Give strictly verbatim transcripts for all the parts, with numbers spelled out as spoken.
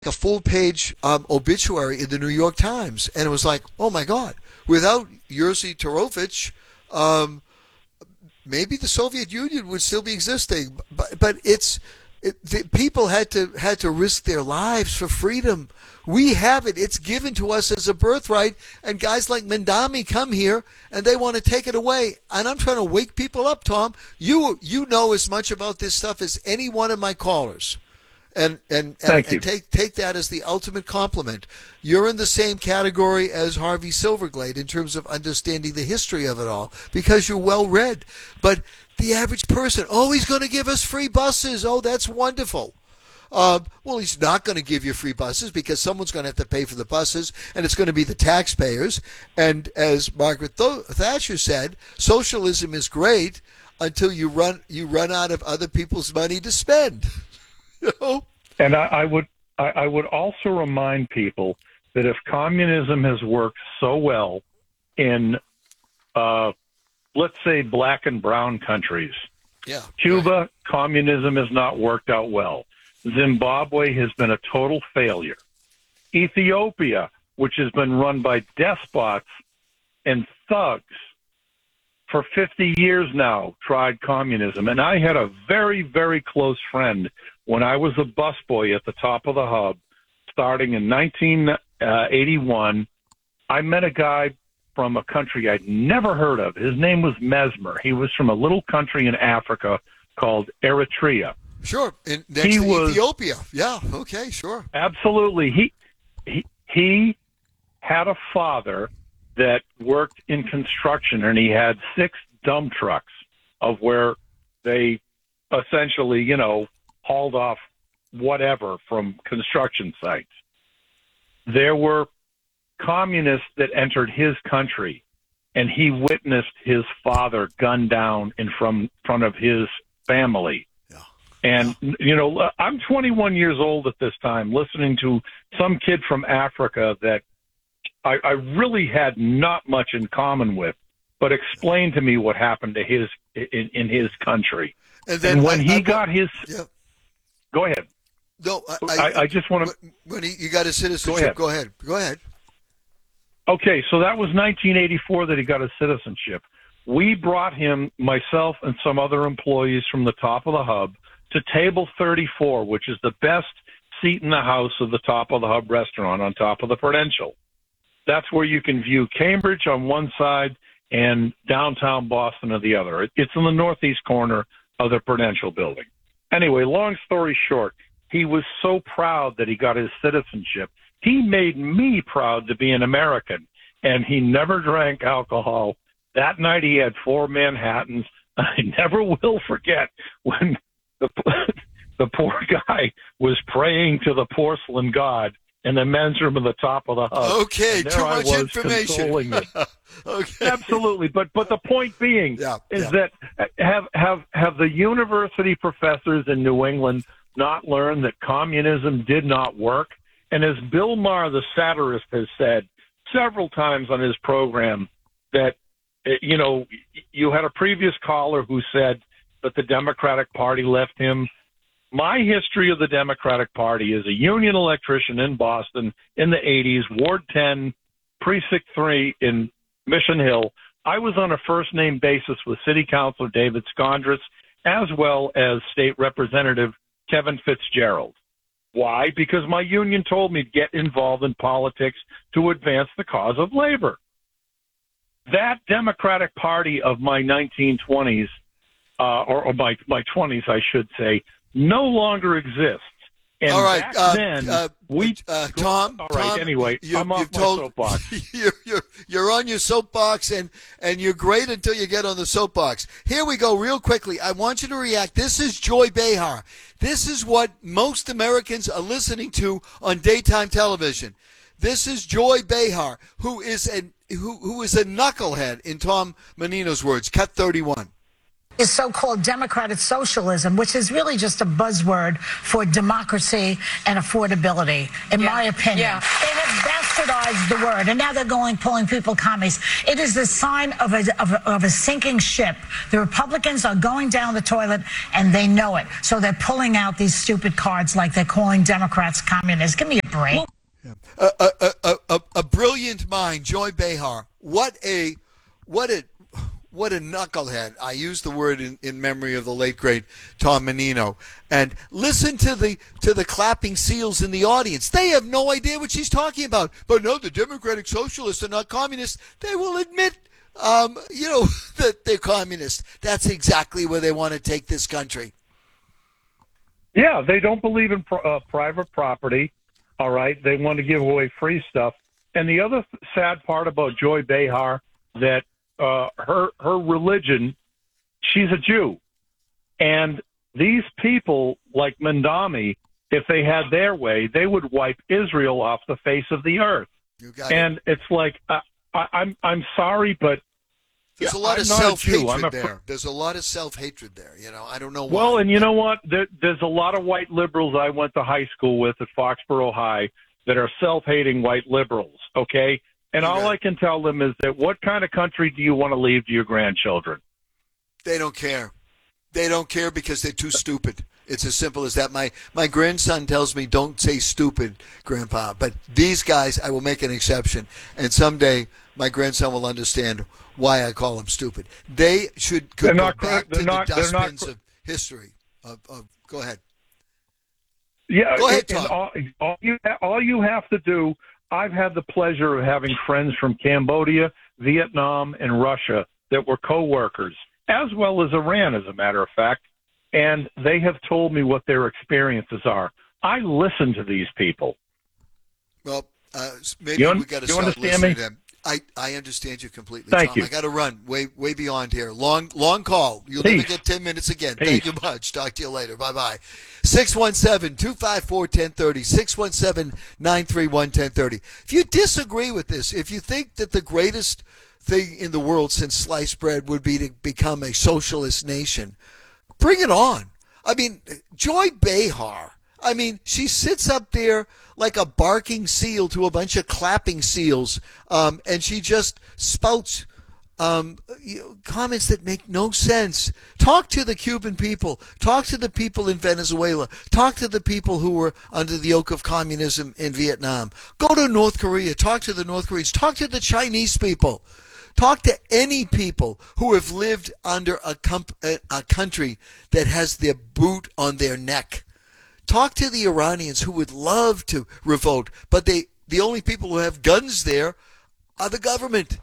a full-page um, obituary in the New York Times, and it was like, oh my God, without Jerzy Turovich, um, maybe the Soviet Union would still be existing. But but it's it, the people had to had to risk their lives for freedom. We have it; it's given to us as a birthright. And guys like Mandami come here and they want to take it away. And I'm trying to wake people up, Tom. You you know as much about this stuff as any one of my callers. And and, and, and take take that as the ultimate compliment. You're in the same category as Harvey Silverglade in terms of understanding the history of it all because you're well read. But the average person, oh, he's going to give us free buses. Oh, that's wonderful. Uh, well, he's not going to give you free buses because someone's going to have to pay for the buses, and it's going to be the taxpayers. And as Margaret Th- Thatcher said, socialism is great until you run you run out of other people's money to spend. You know? And I, I would I, I would also remind people that if communism has worked so well in, uh, let's say, black and brown countries, yeah, Cuba, right. communism has not worked out well. Zimbabwe has been a total failure. Ethiopia, which has been run by despots and thugs for fifty years now, tried communism. And I had a very, very close friend when I was a busboy at the top of the hub, starting in nineteen eighty-one. I met a guy from a country I'd never heard of. His name was Mesmer. He was from a little country in Africa called Eritrea. Sure, in, next he to was, Ethiopia. Yeah, okay, sure. Absolutely. He, he he had a father that worked in construction, and he had six dump trucks of where they essentially, you know, hauled off whatever from construction sites. There were communists that entered his country, and he witnessed his father gunned down in from front of his family. And, you know, I'm twenty-one years old at this time, listening to some kid from Africa that I, I really had not much in common with, but explained to me what happened to his in, in his country. And, then and when I, he I, got his... Yeah. Go ahead. No, I, I, I just want to... When he, you got his citizenship, go ahead. Go ahead. Go ahead. Okay, so that was nineteen eighty-four that he got his citizenship. We brought him, myself and some other employees from the top of the hub, to table thirty-four, which is the best seat in the house of the top of the hub restaurant on top of the Prudential. That's where you can view Cambridge on one side and downtown Boston on the other. It's in the northeast corner of the Prudential building. Anyway, long story short, he was so proud that he got his citizenship. He made me proud to be an American, and he never drank alcohol. That night he had four Manhattans. I never will forget when The, the poor guy was praying to the porcelain god in the men's room at the top of the hub. Okay, too I much was information. Okay. Absolutely, but but the point being yeah, is yeah. that have have have the university professors in New England not learned that communism did not work? And as Bill Maher, the satirist, has said several times on his program, that you know you had a previous caller who said that the Democratic Party left him. My history of the Democratic Party is a union electrician in Boston in the eighties, Ward ten, Precinct three in Mission Hill. I was on a first-name basis with City Councilor David Scondras, as well as State Representative Kevin Fitzgerald. Why? Because my union told me to get involved in politics to advance the cause of labor. That Democratic Party of my nineteen twenties Uh, or, or my my twenties, I should say, no longer exists. And all right, back uh, then uh, we. Uh, Tom. All right. Tom, anyway, you, I'm off my told, soapbox. You're, you're you're on your soapbox, and and you're great until you get on the soapbox. Here we go, real quickly. I want you to react. This is Joy Behar. This is what most Americans are listening to on daytime television. This is Joy Behar, who is an who who is a knucklehead, in Tom Menino's words. Cut thirty-one. Is so-called democratic socialism, which is really just a buzzword for democracy and affordability, in yeah. my opinion. Yeah. They have vested bastardized the word, and now they're going pulling people commies. It is the sign of a, of a, of a sinking ship. The Republicans are going down the toilet, and they know it. So they're pulling out these stupid cards like they're calling Democrats communists. Give me a break. Yeah. A, a, a, a, a brilliant mind, Joy Behar. What a what a what a knucklehead. I use the word in, in memory of the late great Tom Menino. And listen to the to the clapping seals in the audience. They have no idea what she's talking about. But no, the Democratic Socialists are not communists. They will admit, um, you know, that they're communists. That's exactly where they want to take this country. Yeah, they don't believe in uh, private property. All right, they want to give away free stuff. And the other sad part about Joy Behar, that uh, her her religion, she's a Jew, and these people like Mandami, if they had their way, they would wipe Israel off the face of the earth. You got and it. It's like I, I, I'm I'm sorry, but there's a lot I'm of not a self Jew. hatred I'm a, there. There's a lot of self hatred there. You know, I don't know why. Well, and you know what? There, there's a lot of white liberals I went to high school with at Foxborough High that are self-hating white liberals, okay? And all I can tell them is that what kind of country do you want to leave to your grandchildren? They don't care. They don't care because they're too stupid. It's as simple as that. My my grandson tells me, don't say stupid, Grandpa. But these guys, I will make an exception. And someday my grandson will understand why I call them stupid. They should could they're go not, back to not, the dustbins not, of history. Of, of, go ahead. Yeah, Go ahead, and Tom. all, all, you, all you have to do, I've had the pleasure of having friends from Cambodia, Vietnam, and Russia that were co-workers, as well as Iran, as a matter of fact, and they have told me what their experiences are. I listen to these people. Well, uh, maybe un- we got to you stop understand listening me? to them. I, I understand you completely, Thank Tom. you. I got to run way way beyond here. Long long call. You'll Peace. never get ten minutes again. Peace. Thank you much. Talk to you later. Bye-bye. six one seven, two five four, one zero three zero, six one seven, nine three one, one zero three zero. If you disagree with this, if you think that the greatest thing in the world since sliced bread would be to become a socialist nation, bring it on. I mean, Joy Behar, I mean, she sits up there like a barking seal to a bunch of clapping seals, um, and she just spouts um, you know, comments that make no sense. Talk to the Cuban people. Talk to the people in Venezuela. Talk to the people who were under the yoke of communism in Vietnam. Go to North Korea. Talk to the North Koreans. Talk to the Chinese people. Talk to any people who have lived under a, comp- a country that has their boot on their neck. Talk to the Iranians who would love to revolt, but they the only people who have guns there are the government.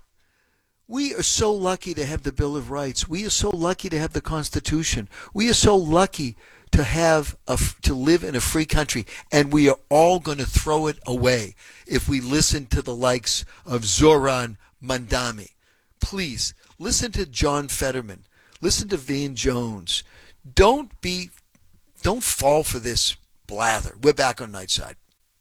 We are so lucky to have the Bill of Rights. We are so lucky to have the Constitution. We are so lucky to have a, to live in a free country, and we are all going to throw it away if we listen to the likes of Zoran Mandami. Please listen to John Fetterman. Listen to Van Jones. Don't be, don't fall for this blather. We're back on Nightside.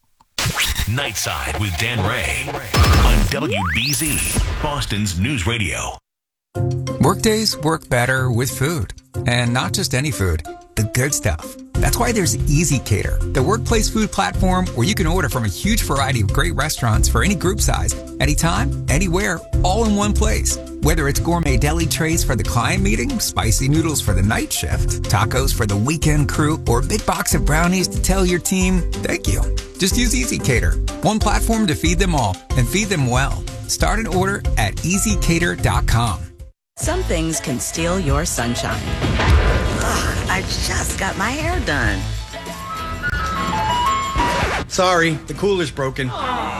Nightside with Dan Ray on W B Z, Boston's News Radio. Workdays work better with food, and not just any food, the good stuff. That's why there's Easy Cater, the workplace food platform where you can order from a huge variety of great restaurants for any group size, anytime, anywhere, all in one place. Whether it's gourmet deli trays for the client meeting, spicy noodles for the night shift, tacos for the weekend crew, or a big box of brownies to tell your team, thank you. Just use Easy Cater, one platform to feed them all and feed them well. Start an order at easy cater dot com. Some things can steal your sunshine. Ugh, I just got my hair done. Sorry, the cooler's broken.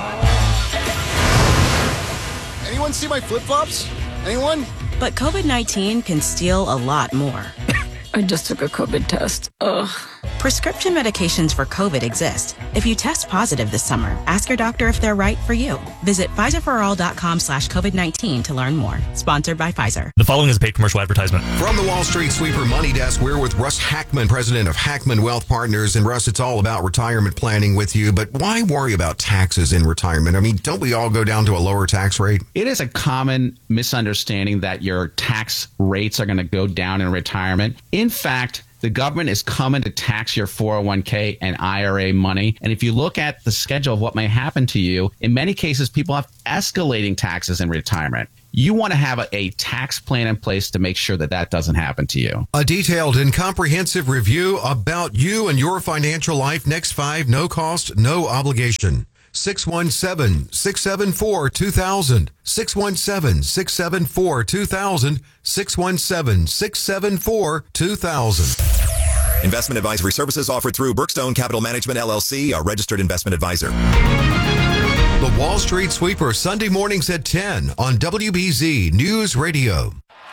Anyone see my flip-flops? Anyone? But COVID nineteen can steal a lot more. I just took a COVID test. Ugh. Prescription medications for COVID exist. If you test positive this summer, ask your doctor if they're right for you. Visit Pfizer for all dot com slash COVID nineteen to learn more. Sponsored by Pfizer. The following is a paid commercial advertisement. From the Wall Street Sweeper Money Desk, we're with Russ Hackman, president of Hackman Wealth Partners. And Russ, it's all about retirement planning with you. But why worry about taxes in retirement? I mean, don't we all go down to a lower tax rate? It is a common misunderstanding that your tax rates are going to go down in retirement. In fact, the government is coming to tax your four oh one k and I R A money. And if you look at the schedule of what may happen to you, in many cases, people have escalating taxes in retirement. You want to have a, a tax plan in place to make sure that that doesn't happen to you. A detailed and comprehensive review about you and your financial life. Next five, no cost, no obligation. six one seven, six seven four, two thousand. six one seven, six seven four, two thousand. six one seven, six seven four, two thousand. Investment advisory services offered through Brookstone Capital Management, L L C, a registered investment advisor. The Wall Street Sweeper, Sunday mornings at ten on W B Z News Radio.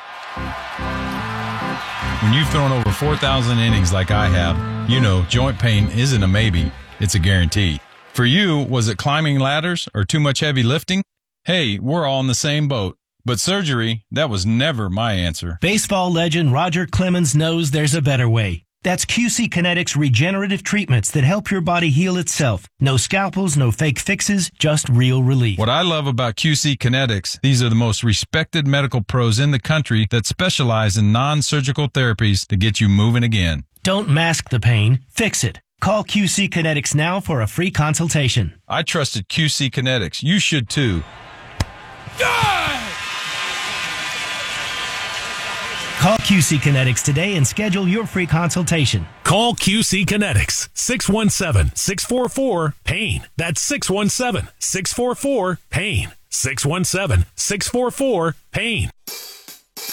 When you've thrown over four thousand innings like I have, you know joint pain isn't a maybe, it's a guarantee. For you, was it climbing ladders or too much heavy lifting? Hey, we're all in the same boat. But surgery, that was never my answer. Baseball legend Roger Clemens knows there's a better way. That's Q C Kinetics regenerative treatments that help your body heal itself. No scalpels, no fake fixes, just real relief. What I love about Q C Kinetics, these are the most respected medical pros in the country that specialize in non-surgical therapies to get you moving again. Don't mask the pain, fix it. Call Q C Kinetics now for a free consultation. I trusted Q C Kinetics. You should too. Call Q C Kinetics today and schedule your free consultation. Call Q C Kinetics, six one seven, six four four, PAIN. That's six one seven, six four four, PAIN. six one seven, six four four, PAIN.